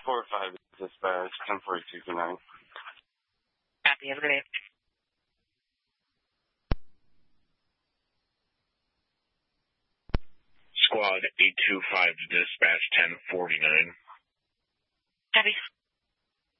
4-5 dispatch, 104229. Copy. Have a good day. Squad 825 to dispatch 1049. Copy.